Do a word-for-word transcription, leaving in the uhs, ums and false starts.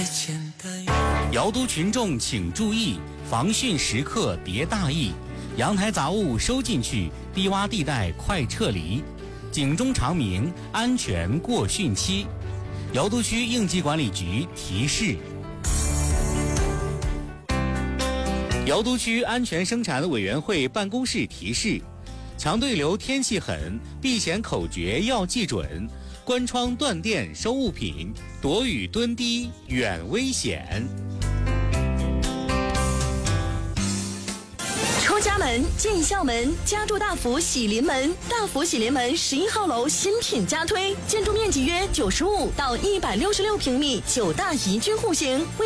瑶都群众请注意，防汛时刻别大意，阳台杂物收进去，低洼地带快撤离。警钟长鸣，安全过汛期。瑶都区应急管理局提示。瑶都区安全生产委员会办公室提示：强对流天气狠，避险口诀要记准，关窗断电收物品，躲雨蹲低远危险。 出家门进校门，家住大福喜临门。大福喜临门十一号楼新品加推，建筑面积约九十五到一百六十六平米，九大宜居户型。